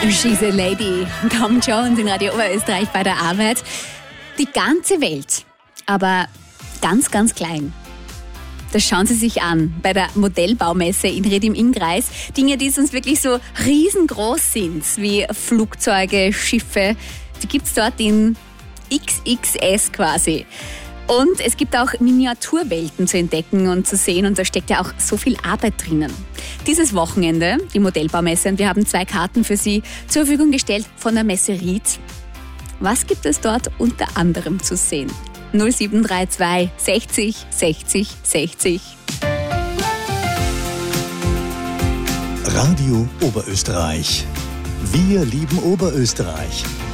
She's a Lady. Tom Jones in Radio Oberösterreich bei der Arbeit. Die ganze Welt, aber ganz, ganz klein. Das schauen Sie sich an bei der Modellbaumesse in Ried im Innkreis. Dinge, die sonst wirklich so riesengroß sind, wie Flugzeuge, Schiffe, die gibt es dort in XXS quasi. Und es gibt auch Miniaturwelten zu entdecken und zu sehen und da steckt ja auch so viel Arbeit drinnen. Dieses Wochenende, die Modellbaumesse, und wir haben 2 Karten für Sie zur Verfügung gestellt von der Messe Ried. Was gibt es dort unter anderem zu sehen? 0732 60 60 60. Radio Oberösterreich. Wir lieben Oberösterreich.